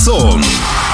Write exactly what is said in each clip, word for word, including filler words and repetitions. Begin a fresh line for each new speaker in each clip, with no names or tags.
צום.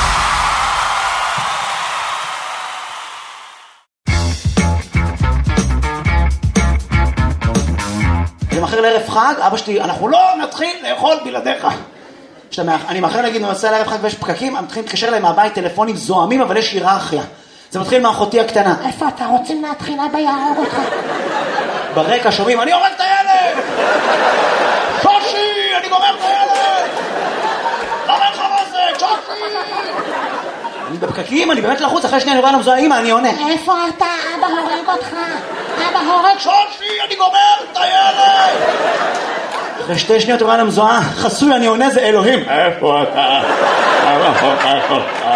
אני מאחר לערב חג, אבא שלי, אנחנו לא נתחיל לאכול בלעדיך. אני מאחר להגיד, אני נוסע לערב חג ויש פקקים, אני מתחיל להתקשר להם מהבית טלפונים זוהמים, אבל יש היררכיה. זה מתחיל מאחותי הקטנה.
איפה אתה רוצים להתחיל? אבא יהרוג אותך.
ברקע שומעים, אני הורג את הילד! שושי, אני גומר את הילד! למה אין חרוזת? שושי! אני בפקקים, אני באמת לחוץ, אחרי שנייה אני רואה לנו זו האמא, אני עונה.
איפה אתה? אבא הורג אותך. אבא הורג...
שושי, אני גומר את הילד! אחרי שתי שניות רואה לנו זוהה, חסוי, אני עונה, זה אלוהים. איפה אתה? אבא הורג אותך.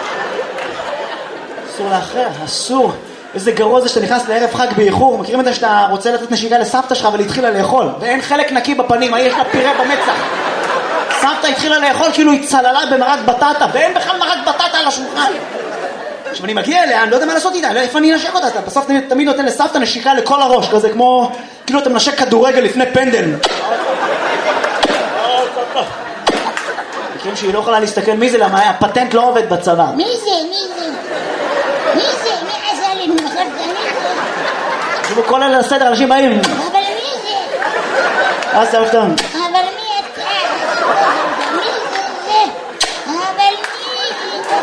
אסור לאחר, אסור. איזה גרוע זה שאתה נכנס לערב חג באיחור. מכירים את זה שאתה רוצה לתת נשיקה לסבתא שלך ולהתחילה לאכול ואין חלק נקי בפנים, יש לה פירה במצח. סבתא התחילה לאכול כאילו היא צללה במרק בטטה ואין בכלל מרק בטטה על השולחן. עכשיו אני מגיע אליה, אני לא יודע מה לעשות איתה, אני לא יודע איפה אני אנשק אותה. אתה בסוף תמיד, תמיד נותן לסבתא נשיקה לכל הראש, כזה כמו כאילו אתה מנשק כדורגל לפני פנדל. מכירים שהיא לא יכולה להסתכל מי זה, למה הפטנט לא עובד בצבא.
מי זה? מי זה? מי זה? מי עשה לי? מי עשה לי?
תשמעו, כל אלה לסדר, אנשים באים.
אבל מי זה?
אז סבתא.
אבל מי אתה? מי זה? אבל מי זה?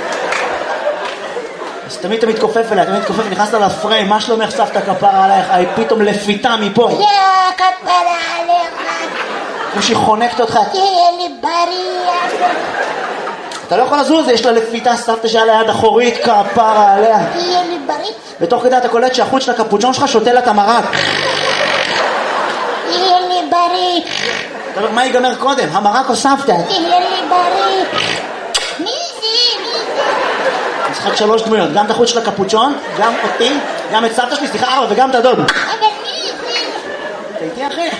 אז תמיד אתה מתכופף אליה, תמיד מתכופף, נכנסת לפריים, מה שלומך סבתא כפרה עלייך? היא פתאום לפיתה מפה.
יא כפרה עליך.
כמו שהיא חונקת אותך.
תהיה לי בריא.
אתה לא יכול לזוז, יש לה לפיתה סבתא שהיה לה יד אחורית, כפרה עליה.
תהיה לי בריא.
ותוך כדי אתה קולט שהחוץ של הקפוצ'ון שלך שותה לה את המרק.
תהיה לי בריא.
אתה אומר, מה ייגמר קודם? המרק או סבתא?
תהיה לי בריא. מי זה? מי זה?
משחק שלוש דמויות, גם את החוץ של הקפוצ'ון, גם אותי, גם את סבתא שלי, סליחה ארבע, וגם את הדוד.
אבל מי זה?
אתה איתי אחי?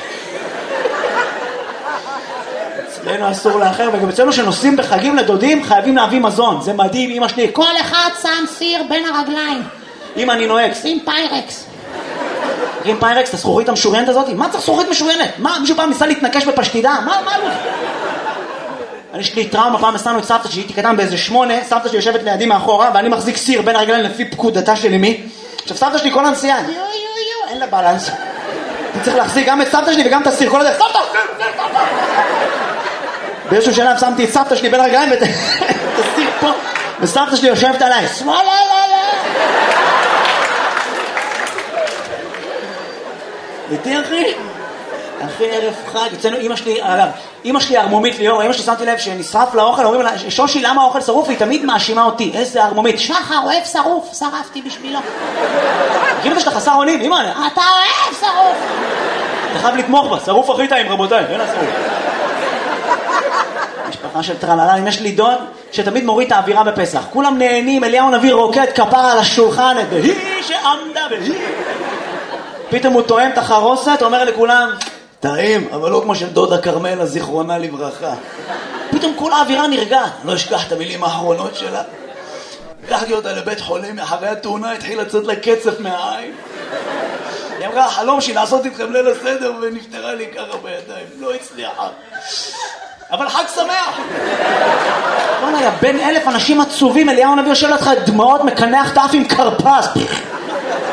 אצלנו אסור לאחר, וגם אצלנו שנוסעים בחגים לדודים חייבים להביא מזון. זה מדהים, אמא שלי.
כל אחד שם סיר בין הרגליים.
אמא, אני נוהג.
שים פיירקס.
עם פיירקס, את הזכורית המשוריינת הזאת? מה צריך זכורית משוריינת? מה, מישהו פעם ניסה להתנקש בפשטידה? מה, מה לא? אני יש לי טראומה, פעם נסענו את סבתא שהייתי קטן באיזה שמונה, סבתא שלי יושבת לידי מאחורה, ואני מחזיק סיר בין הרגליים לפי פקודתה של אמי. עכשיו סבתא שלי כל הנסיעה. יו, יו, יו, אין לה בלנס. אני צריך להחזיק גם את סבתא שלי וגם את הסיר, כל הדרך. סבתא! סבתא! באיזשהו שלב שמתי את סבתא שלי בין הרגליים ואת הסיר פה, וסבתא שלי יושבת עליי. שמאלה, לא, לא. איתי אחי? אחי ערב חג, אצלנו אמא שלי, אגב, אמא שלי ארמומית ליאור, אמא שלי שמתי לב שנשרף לאוכל, אומרים לה, שושי למה האוכל שרוף? היא תמיד מאשימה אותי, איזה ארמומית.
שחר אוהב שרוף, שרפתי בשבילו.
מכיר את זה שאתה חסר אונים? אמא,
אתה אוהב שרוף.
אתה חייב לתמוך בה, שרוף הכי טעים רבותיי, אין השרוף. משפחה של טרללה, אם יש לי דוד שתמיד מוריד את האווירה בפסח, כולם נהנים, אליהו הנביא רוקד כפרה על השולחן, והיא שעמדה והיא. פתאום הוא טועם את החרוסת, אומר לכולם, טעים, אבל לא כמו של דודה קרמלה, זיכרונה לברכה. פתאום כל האווירה נרגעת, לא אשכח את המילים האחרונות שלה. לקחתי אותה לבית חולים, אחרי התאונה התחיל לצאת לה קצף מהעין. היא אמרה, החלום שלי לעשות איתכם ליל הסדר, ונפטרה לי ככה בידיים, לא הצליחה. אבל חג שמח. וואלה, בין אלף אנשים עצובים, אליהו הנביא יושב לך דמעות, מקנח את האף עם קרפס.